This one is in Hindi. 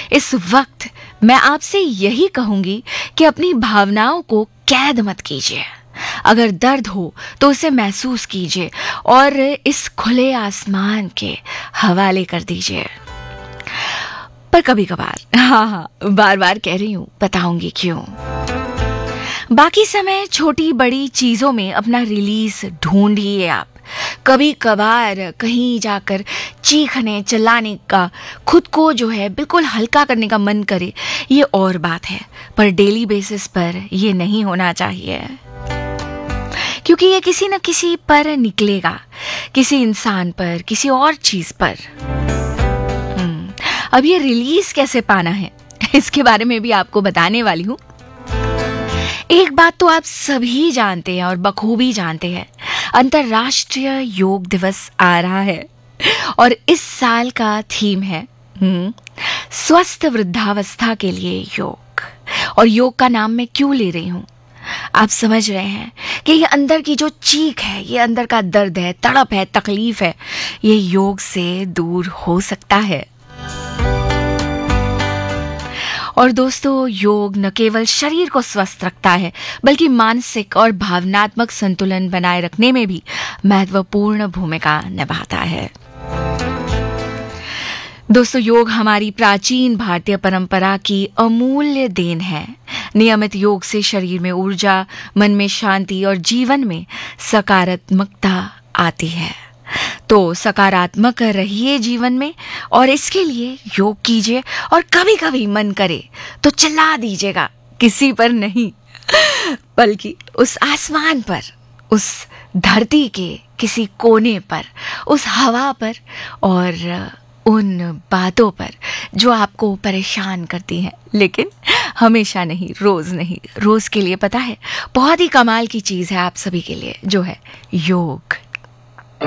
इस वक्त मैं आपसे यही कहूंगी कि अपनी भावनाओं को कैद मत कीजिए। अगर दर्द हो तो उसे महसूस कीजिए और इस खुले आसमान के हवाले कर दीजिए। पर कभी कभार, बार बार कह रही हूं, बताऊंगी क्यों। बाकी समय छोटी बड़ी चीजों में अपना रिलीज ढूंढिए आप। कभी कभार कहीं जाकर चीखने चिल्लाने का, खुद को जो है बिल्कुल हल्का करने का मन करे, ये और बात है, पर डेली बेसिस पर ये नहीं होना चाहिए, क्योंकि ये किसी न किसी पर निकलेगा, किसी इंसान पर, किसी और चीज पर। अब ये रिलीज कैसे पाना है, इसके बारे में भी आपको बताने वाली हूं। एक बात तो आप सभी जानते हैं और बखूबी जानते हैं, अंतर्राष्ट्रीय योग दिवस आ रहा है और इस साल का थीम है स्वस्थ वृद्धावस्था के लिए योग। और योग का नाम मैं क्यों ले रही हूं, आप समझ रहे हैं कि ये अंदर की जो चीख है, ये अंदर का दर्द है, तड़प है, तकलीफ है, ये योग से दूर हो सकता है। और दोस्तों, योग न केवल शरीर को स्वस्थ रखता है, बल्कि मानसिक और भावनात्मक संतुलन बनाए रखने में भी महत्वपूर्ण भूमिका निभाता है। दोस्तों, योग हमारी प्राचीन भारतीय परंपरा की अमूल्य देन है। नियमित योग से शरीर में ऊर्जा, मन में शांति और जीवन में सकारात्मकता आती है। तो सकारात्मक रहिए जीवन में, और इसके लिए योग कीजिए। और कभी कभी मन करे तो चिल्ला दीजिएगा, किसी पर नहीं बल्कि उस आसमान पर, उस धरती के किसी कोने पर, उस हवा पर और उन बातों पर जो आपको परेशान करती हैं, लेकिन हमेशा नहीं, रोज नहीं। रोज के लिए पता है बहुत ही कमाल की चीज है आप सभी के लिए, जो है योग।